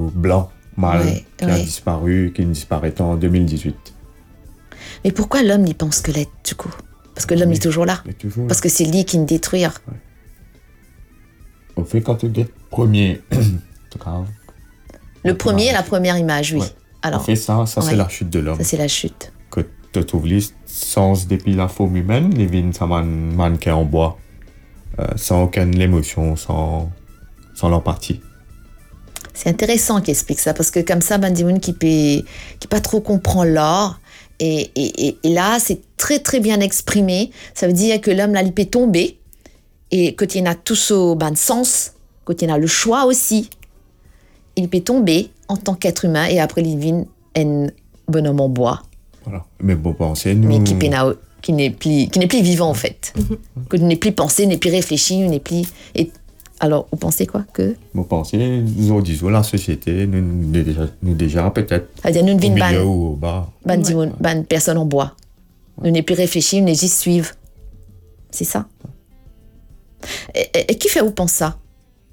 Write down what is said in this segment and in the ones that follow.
blanc, mâle, qui a disparu, qui disparaît en 2018. Mais pourquoi l'homme n'y pense squelette, du coup? Parce que l'homme est toujours là. Parce que c'est lui qui nous détruit. Ouais. Au fait, quand tu es premier... Le premier, la première image, oui. Ouais. Alors, en fait, ça c'est la chute de l'homme. Ça, c'est la chute. Que tu trouves sans depuis la forme humaine, les vignes, ça mannequin en bois, sans aucune émotion, sans l'empathie. C'est intéressant qu'il explique ça, parce que comme ça, Bandimoun qui pas trop comprend l'art, et là, c'est très très bien exprimé. Ça veut dire que l'homme, là, il peut tomber, et quand il y en a tous au sens, quand il y en a le choix aussi, il peut tomber en tant qu'être humain, et après, il vient un bonhomme en bois. Voilà. Mais bon, pensez, nous... Mais qui n'est plus vivant, en fait. Que n'est plus pensé, n'est plus réfléchi, n'est plus... Alors, vous pensez quoi que... Vous pensez, nous disons, la société, nous déjà peut-être c'est-à-dire, nous au milieu ou au bas. Ban personne en bois. Nous n'est plus réfléchi, nous n'est juste suivre. C'est ça. Et qui fait vous penser ça?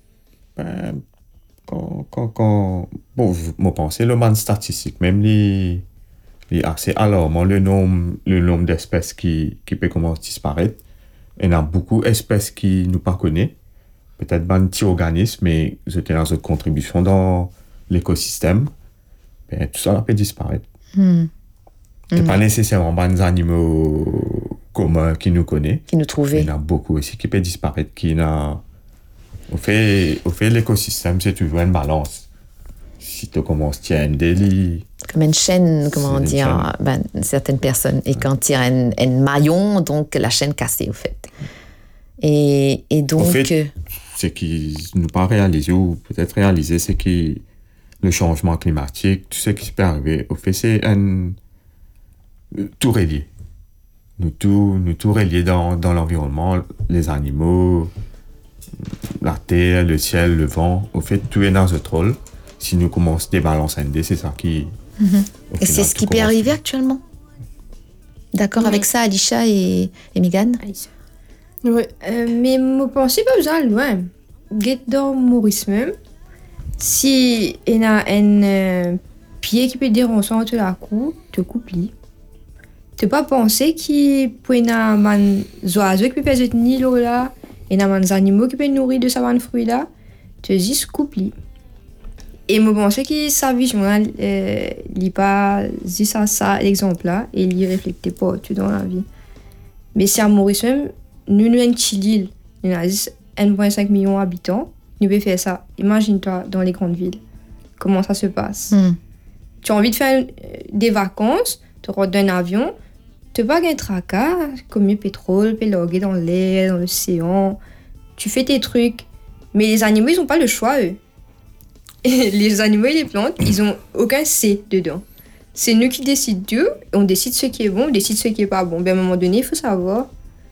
Bon, je pense, le man statistique, même les assez alarmant, le nombre d'espèces qui peut commencer à disparaître. Il y a beaucoup d'espèces qui nous pas connaissent. Peut-être un petit organisme, mais c'était dans une contribution dans l'écosystème. Ben, tout ça peut disparaître. C'est pas nécessairement des animaux communs qui nous connaissent. Qui nous trouvent. Il y en a beaucoup aussi qui peuvent disparaître. Au fait, l'écosystème, c'est toujours une balance. Si tu commences à tirer un délit... Comme une chaîne, comment dire, certaines personnes. Et quand tu tires un maillon, donc la chaîne cassée, au fait. Et donc... En fait, ce qui nous pas réalisé, ou peut-être réalisé, c'est que le changement climatique, tout ce qui peut arriver, au fait, c'est tout relié. Nous tout relié dans l'environnement, les animaux, la terre, le ciel, le vent. Au fait, tout est dans un rôle. Si nous commençons à débalancer, c'est ça qui... Et c'est ce qui peut arriver actuellement. D'accord avec ça, Alisha et Megan? Oui, mais je pense pas besoin loin. Get dans Maurice même. Si il y a un pied qui peut déranger entre la cou, te coupe-li. Tu pas penser qu'il peut y avoir des oiseaux qui peuvent faire ni l'eau là, il y a des animaux qui peuvent nourrir de sa fruit là, te dis coupe-li. Et je pense que sa vision, il pas dit ça l'exemple là, et il réfléchit pas tout dans la vie. Mais si à Maurice même, nous avons une petite île, nous avons 1,5 million d'habitants, nous pouvons faire ça. Imagine-toi dans les grandes villes, comment ça se passe. Tu as envie de faire des vacances, tu rentres dans un avion, tu n'as pas un tracas, comme le pétrole, pélogué dans l'air, dans l'océan, tu fais tes trucs. Mais les animaux, ils n'ont pas le choix, eux. Et les animaux et les plantes, ils n'ont aucun C dedans. C'est nous qui décidons d'eux, on décide ce qui est bon, on décide ce qui n'est pas bon. Mais à un moment donné, il faut savoir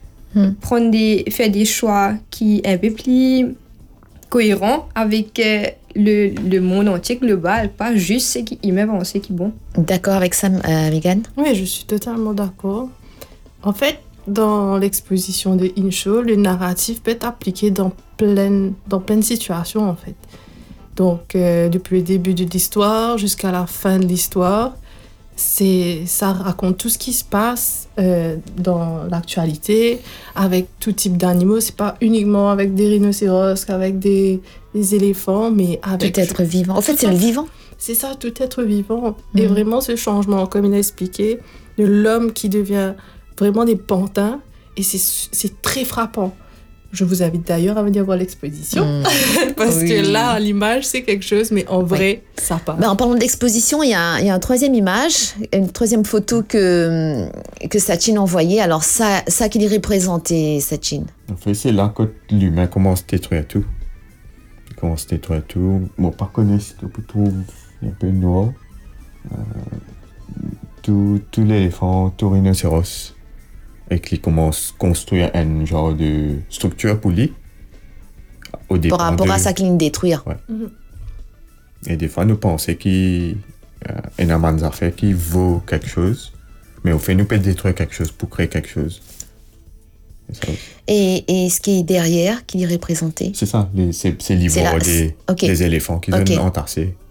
faire des choix qui sont un peu plus cohérents avec le monde entier global, pas juste ce qui est avancé qui est bon. D'accord avec ça, Megan? Oui, je suis totalement d'accord. En fait, dans l'exposition de Incho, le narratif peut être appliqué dans plein de situations, en fait. Donc, depuis le début de l'histoire jusqu'à la fin de l'histoire, ça raconte tout ce qui se passe dans l'actualité, avec tout type d'animaux. C'est pas uniquement avec des rhinocéros, avec des éléphants, mais avec... Tout être vivant. En fait, c'est le vivant. C'est ça, tout être vivant. Et vraiment, ce changement, comme il a expliqué, de l'homme qui devient vraiment des pantins, et c'est très frappant. Je vous invite d'ailleurs à venir voir l'exposition, parce que là, l'image, c'est quelque chose, mais en vrai, ça part. En parlant d'exposition, il y a une troisième image, une troisième photo que Sachin a envoyée. Alors, ça qu'il y représentait, Sachin. En fait, c'est là que l'humain commence à détruire tout. Il commence à détruire tout. Bon, par contre, c'est un peu noir. Tout l'éléphant, tout rhinocéros. Et qu'il commence à construire un genre de structure pour lui. Par rapport à ça qu'il nous détruire. Ouais. Et des fois, nous pensons qu'il y a des affaires qui vaut quelque chose, mais au fait, nous peut détruire quelque chose pour créer quelque chose. Et ce qui est derrière, qui est représenté? C'est ça, c'est l'ivoire des éléphants qui viennent entasser.